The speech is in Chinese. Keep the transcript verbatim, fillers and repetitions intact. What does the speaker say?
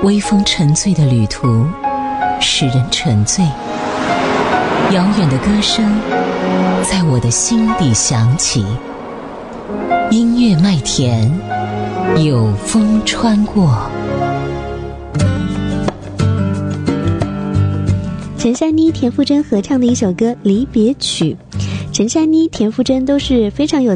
微风沉醉的旅途使人沉醉，遥远的歌声在我的心底响起，音乐麦田有风穿过。 陈珊妮、田馥甄合唱的一首歌《离别曲》，陈珊妮、田馥甄都是非常有